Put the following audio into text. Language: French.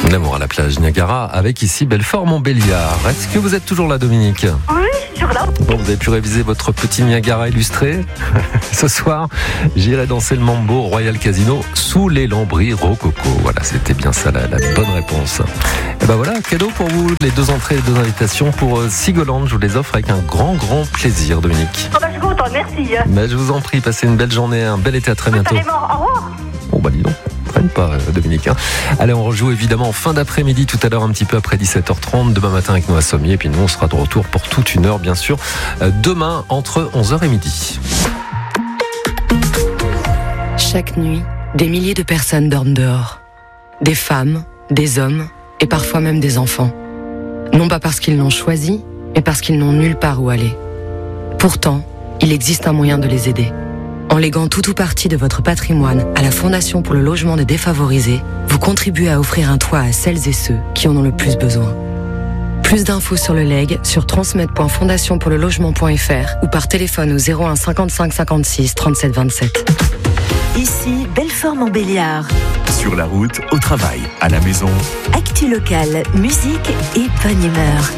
L'amour à la plage Niagara avec ici Belfort-Montbéliard. Est-ce que vous êtes toujours là, Dominique ? Oui, je suis toujours là. Bon, vous avez pu réviser votre petit Niagara illustré. Ce soir, j'irai danser le mambo Royal Casino sous les lambris rococo. Voilà, c'était bien ça la bonne réponse. Et ben voilà, cadeau pour vous, les 2 entrées et 2 invitations pour Sigoland. Je vous les offre avec un grand plaisir, Dominique. Oh bah, je suis contente, merci. Mais je vous en prie, passez une belle journée, un bel été, à très bientôt. Carrément, au revoir. Bon bah dis donc, traîne pas Dominique. Allez, on rejoue évidemment en fin d'après-midi, tout à l'heure un petit peu après 17h30, demain matin avec Noah Sommier, et puis nous on sera de retour pour toute une heure bien sûr, demain entre 11h et midi. Chaque nuit, des milliers de personnes dorment dehors. Des femmes, des hommes et parfois même des enfants. Non pas parce qu'ils l'ont choisi, mais parce qu'ils n'ont nulle part où aller. Pourtant, il existe un moyen de les aider. En léguant tout ou partie de votre patrimoine à la Fondation pour le logement des défavorisés, vous contribuez à offrir un toit à celles et ceux qui en ont le plus besoin. Plus d'infos sur le legs sur transmet.fondationpourlelogement.fr ou par téléphone au 01 55 56 37 27. Ici, Belfort-Montbéliard. Sur la route, au travail, à la maison. Actu locale, musique et bonne humeur.